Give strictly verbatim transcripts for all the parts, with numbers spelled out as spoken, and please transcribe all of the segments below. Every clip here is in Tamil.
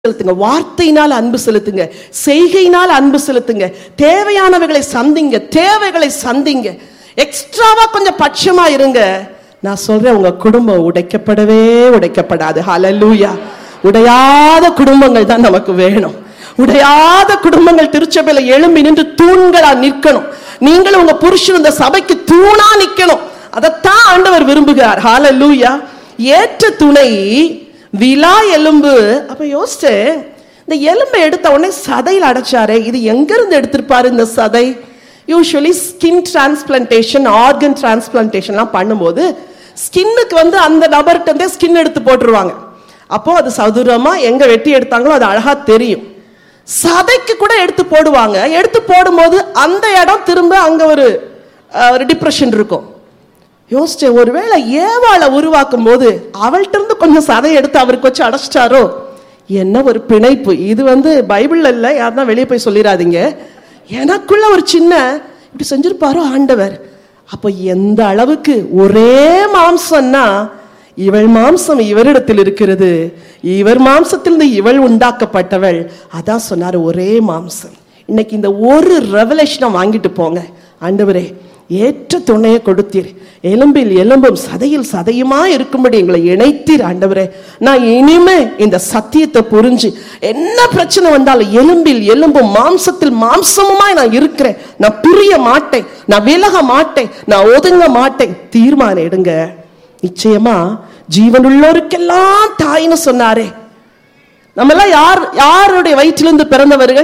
செலுத்துங்க, வார்த்தையினால் அன்பு செலுத்துங்க, செய்கையினால் அன்பு செலுத்துங்க, தேவையானவைகளை சந்திங்க, தேவைகளை சந்திங்க. எக்ஸ்ட்ராவா கொஞ்சம் பட்சமா இருங்க. நான் சொல்றேன், உங்க குடும்பம் உடைக்கப்படவே உடைக்கப்படாது. ஹல்லேலூயா. உடையாத குடும்பங்கள் தான் நமக்கு வேணும். உடையாத குடும்பங்கள் திருச்சபையில எழும்பி நின்று தூண்களா நிற்கணும். நீங்களும் உங்க புருஷன் இந்த சபைக்கு தூணா நிற்கணும். அதைத்தான் ஆண்டவர் விரும்புகிறார். ஹல்லேலூயா. ஏற்ற துணை விலா எலும்பு. அப்ப யோசிச்சு, இந்த எலும்பை எடுத்த உடனே சதையில் அடைச்சாரு. இது எங்க இருந்து எடுத்திருப்பாரு இந்த சதை? யூசுவலி ஸ்கின் டிரான்ஸ்பிளான்டேஷன், ஆர்கன் டிரான்ஸ்பிளான்டேஷன்லாம் பண்ணும்போது ஸ்கின்னுக்கு வந்து அந்த நபர்கிட்ட ஸ்கின் எடுத்து போட்டுருவாங்க. அப்போ அது சதுரமா எங்க வெட்டி எடுத்தாங்களோ அது அழகா தெரியும். சதைக்கு கூட எடுத்து போடுவாங்க. எடுத்து போடும்போது அந்த இடம் திரும்ப அங்க ஒரு ஒரு டிப்ரெஷன் இருக்கும். யோசிச்சேன், ஒருவேளை ஏவாளை உருவாக்கும் போது அவள்கிட்ட இருந்து கொஞ்சம் சதை எடுத்து அவருக்கு வச்சு அடைச்சிட்டாரோ? என்ன ஒரு பிணைப்பு! இது வந்து பைபிள்ல இல்லை, யாருன்னா வெளியே போய் சொல்லிடாதீங்க. எனக்குள்ள ஒரு சின்ன இப்படி செஞ்சிருப்பாரோ ஆண்டவர். அப்ப எந்த அளவுக்கு ஒரே மாம்சம்னா, இவள் மாம்சம் இவரிடத்தில் இருக்கிறது, இவர் மாம்சத்திலிருந்து இவள் உண்டாக்கப்பட்டவள். அதான் சொன்னாரு, ஒரே மாம்சம். இன்னைக்கு இந்த ஒரு ரெவலேஷனை வாங்கிட்டு போங்க. ஆண்டவரே, ஏற்ற துணையை கொடுத்தீர், எலும்பில் எலும்பும் சதையில் சதையுமா இருக்கும்படி எங்களை இணைத்தீர். ஆண்டவரே, நான் இனிமே இந்த சத்தியத்தை புரிஞ்சு என்ன பிரச்சனை வந்தாலும் எலும்பில் எலும்பும் மாம்சத்தில் மாம்சமுமாய் நான் இருக்கிறேன். நான் பிரிய மாட்டேன், நான் விலக மாட்டேன், நான் ஒதுங்க மாட்டேன். தீர்மானம் எடுங்க. நிச்சயமா ஜீவனுள்ளோருக்கெல்லாம் தாயின்னு சொன்னாரே. நம்ம எல்லாம் யார் யாருடைய வயிற்றிலிருந்து பிறந்தவர்கள்?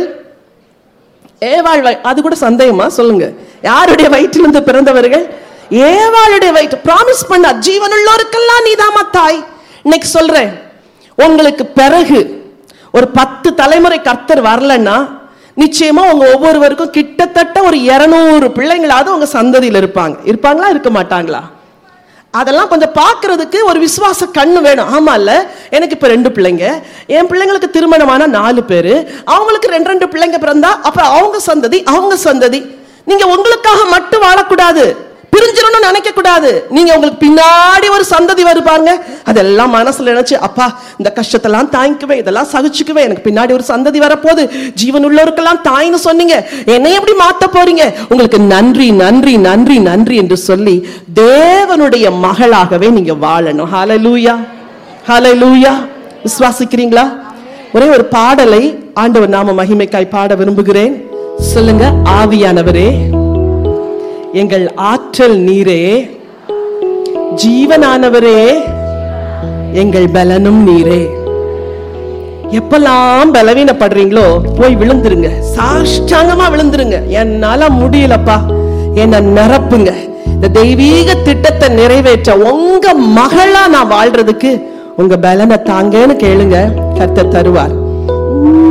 ஏவாள். அது கூட சந்தேகமா? சொல்லுங்க, யாருடைய வயிற்றிலிருந்து பிறந்தவர்கள்? ஏவாளுடைய வயிற்று. பிராமிஸ் பண்ண ஜீவனுள்ளோருக்கெல்லாம் நீதாமா தாய். இன்னைக்கு சொல்றேன், உங்களுக்கு பிறகு ஒரு பத்து தலைமுறை கர்த்தர் வரலன்னா நிச்சயமா உங்க ஒவ்வொருவருக்கும் கிட்டத்தட்ட ஒரு இருநூறு பிள்ளைங்களாவது உங்க சந்ததியில் இருப்பாங்க. இருப்பாங்களா, இருக்க மாட்டாங்களா? அதெல்லாம் கொஞ்சம் பார்க்கறதுக்கு ஒரு விசுவாச கண்ணு வேணும். ஆமா இல்ல? எனக்கு இப்ப ரெண்டு பிள்ளைங்க, என் பிள்ளைங்களுக்கு திருமணமான நாலு பேரு, அவங்களுக்கு ரெண்டு ரெண்டு பிள்ளைங்க பிறந்தா அப்புறம் அவங்க சந்ததி அவங்க சந்ததி. நீங்க உங்களுக்காக மட்டும் வாழக்கூடாது, பிரிஞ்சிடணும்னு நினைக்க கூடாது. நீங்க உங்களுக்கு பின்னாடி ஒரு சந்ததி வருவாங்க. அதெல்லாம் மனசுல நினைச்சு, அப்பா இந்த கஷ்டத்தெல்லாம் தாங்கிக்குவேன், இதெல்லாம் சகிச்சுக்குவேன், எனக்கு பின்னாடி ஒரு சந்ததி வரப்போகுது. ஜீவன் உள்ளவருக்கெல்லாம் தாய்னு சொன்னீங்க, என்னை எப்படி மாத்த போறீங்க? உங்களுக்கு நன்றி நன்றி நன்றி நன்றி என்று சொல்லி தேவனுடைய மகளாகவே நீங்க வாழணும். ஹல்லேலூயா, ஹல்லேலூயா. விசுவாசிக்கிறீங்களா? ஒரே ஒரு பாடலை ஆண்டவர் நாம மகிமைக்காய் பாட விரும்புகிறேன். சொல்லுங்க, ஆவியானவரே, எங்கள் ஆற்றல் நீரே, ஜீவனானவரே, எங்கள் பலனும் நீரே. எப்பெல்லாம் பலவீனப்படுறீங்களோ போய் விழுந்துருங்க, சாஷ்டாங்கமா விழுந்துருங்க. என்னால முடியலப்பா, என்ன நிரப்புங்க. இந்த தெய்வீக திட்டத்தை நிறைவேற்ற உங்க மகளா நான் வாழ்றதுக்கு உங்க பலனை தாங்கன்னு கேளுங்க, கர்த்தர் தருவார்.